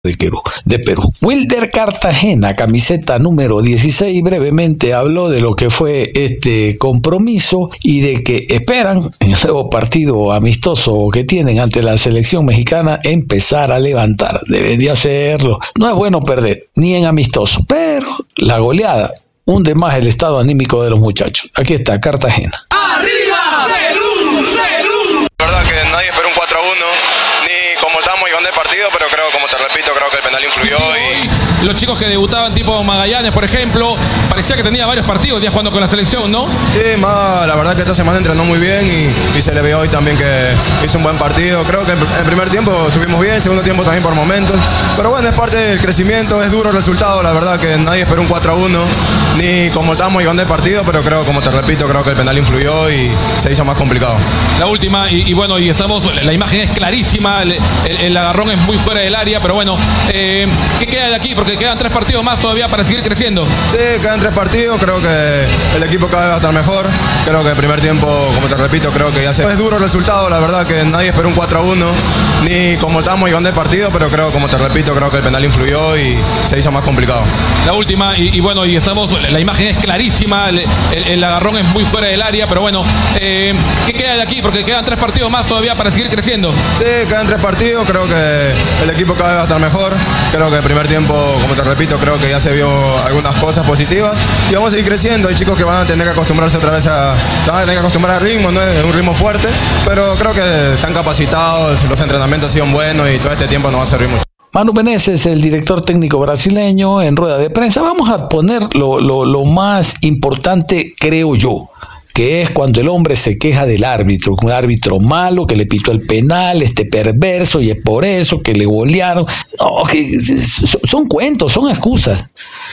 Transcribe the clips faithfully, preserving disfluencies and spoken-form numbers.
de Perú, de Perú. Wilder Cartagena, camiseta número dieciséis, brevemente habló de lo que fue este compromiso y de que esperan en el nuevo partido amistoso que tienen ante la selección mexicana empezar a levantar. Deben de hacerlo. No es bueno perder, ni en amistoso, pero la goleada hunde más el estado anímico de los muchachos. Aquí está Cartagena. ¡Arriba, Perú! ¡Perú! La verdad que nadie esperó un cuatro a uno, ni como estamos llevando el partido, pero creo, como te repito, creo que el penal influyó y... Los chicos que debutaban tipo Magallanes, por ejemplo, parecía que tenía varios partidos ya jugando con la selección, ¿no? Sí, más, la verdad que esta semana entrenó muy bien y, y se le ve hoy también que hizo un buen partido. Creo que el primer tiempo estuvimos bien, el segundo tiempo también por momentos. Pero bueno, es parte del crecimiento, es duro el resultado. La verdad que nadie esperó un cuatro a uno, ni como estábamos llevando el partido, pero creo, como te repito, creo que el penal influyó y se hizo más complicado. La última, y, y bueno, y estamos, la imagen es clarísima, el, el, el agarrón es muy fuera del área, pero bueno, eh, ¿qué queda de aquí? Porque quedan tres partidos más todavía para seguir creciendo. Sí, quedan tres partidos, creo que el equipo cada vez va a estar mejor. Creo que el primer tiempo, como te repito, creo que ya se... Es duro el resultado, la verdad que nadie esperó un cuatro a uno, ni como estábamos llevando el partido, pero creo, como te repito, creo que el penal influyó y se hizo más complicado. La última, y, y bueno, y estamos, la imagen es clarísima, el, el, el agarrón es muy fuera del área, pero bueno, eh, ¿qué queda de aquí? Porque quedan tres partidos más todavía para seguir creciendo. Sí, quedan tres partidos, creo que el equipo cada vez va a estar mejor. Creo que el primer tiempo, como te repito, creo que ya se vio algunas cosas positivas y vamos a seguir creciendo. Hay chicos que van a tener que acostumbrarse otra vez a, van a tener que acostumbrar al ritmo, ¿no? Es un ritmo fuerte, pero creo que están capacitados, los entrenamientos han sido buenos y todo este tiempo nos va a servir mucho. Manu Meneses, el director técnico brasileño, en rueda de prensa. Vamos a poner lo, lo, lo más importante, creo yo, que es cuando el hombre se queja del árbitro, un árbitro malo que le pitó el penal, este perverso, y es por eso que le golearon. No, que son cuentos, son excusas.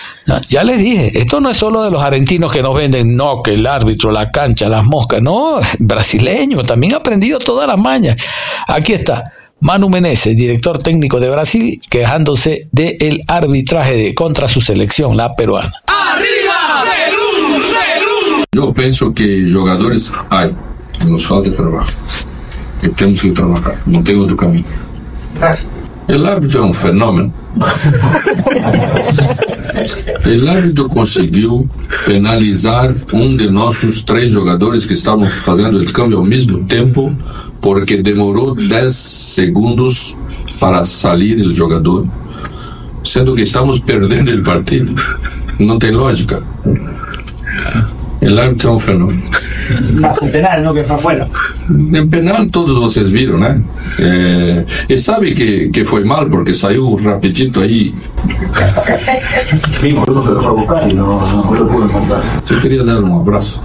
Ya les dije, esto no es solo de los argentinos que nos venden, no, que el árbitro, la cancha, las moscas, no, brasileño, también ha aprendido todas las mañas. Aquí está Manu Meneses, director técnico de Brasil, quejándose del arbitraje de, contra su selección, la peruana. ¡Arriba, Perú! ¡Perú! Eu penso que jogadores hay, nos falta trabalho. E temos que trabalhar, não tem outro caminho. El árbitro é um fenômeno. El árbitro conseguiu penalizar um de nossos três jogadores que estavam fazendo o câmbio ao mesmo tempo, porque demorou dez segundos para sair o jogador, sendo que estamos perdendo o partido. Não tem lógica. El árbitro é um fenômeno. Más el penal, ¿no? Que fue afuera. En penal todos vocês viram, né? É, e sabe que, que foi mal porque saiu rapidito aí. Vimos, lo fue a buscar y no, no lo pudo encontrar. Eu queria dar um abraço.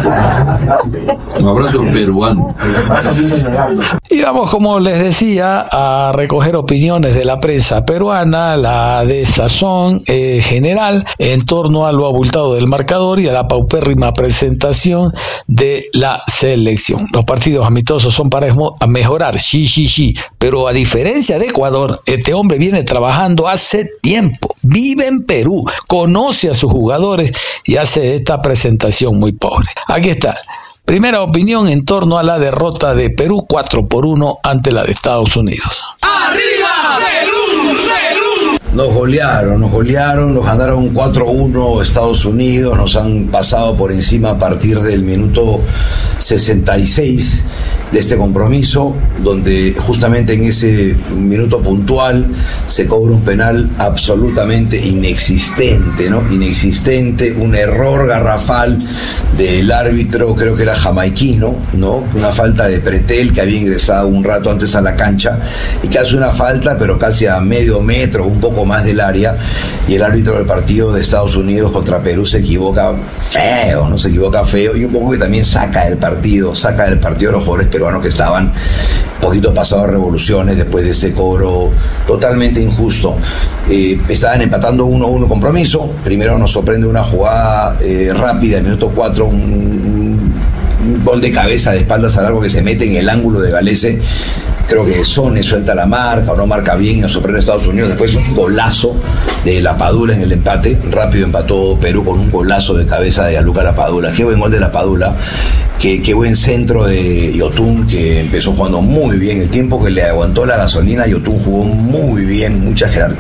Un abrazo peruano. Y vamos, como les decía, a recoger opiniones de la prensa peruana, la desazón eh, general en torno a lo abultado del marcador y a la paupérrima presentación de la selección. Los partidos amistosos son para mejorar, sí, sí, sí, pero a diferencia de Ecuador, este hombre viene trabajando hace tiempo, vive en Perú, conoce a sus jugadores y hace esta presentación muy pobre. Aquí está. Primera opinión en torno a la derrota de Perú cuatro por uno ante la de Estados Unidos. ¡Arriba, Perú! ¡Perú! Nos golearon, nos golearon, nos ganaron cuatro a uno Estados Unidos, nos han pasado por encima a partir del minuto sesenta y seis de este compromiso, donde justamente en ese minuto puntual se cobra un penal absolutamente inexistente, ¿no? Inexistente, un error garrafal del árbitro, creo que era jamaiquino, ¿no? Una falta de Pretel que había ingresado un rato antes a la cancha y que hace una falta, pero casi a medio metro, un poco más del área, y el árbitro del partido de Estados Unidos contra Perú se equivoca feo, ¿no? Se equivoca feo y un poco que también saca del partido, saca del partido a los jugadores peruanos que estaban un poquito pasados a revoluciones después de ese cobro totalmente injusto. Eh, estaban empatando uno a uno compromiso. Primero nos sorprende una jugada eh, rápida, en minuto cuatro, un, un gol de cabeza de espaldas a largo que se mete en el ángulo de Galese, creo que Sone suelta la marca o no marca bien y nos sorprende Estados Unidos. Después un golazo de La Padula en el empate, rápido empató Perú con un golazo de cabeza de Gianluca La Padula. Qué buen gol de La Padula, qué, qué buen centro de Yotun, que empezó jugando muy bien. El tiempo que le aguantó la gasolina, Yotun jugó muy bien, mucha jerarquía.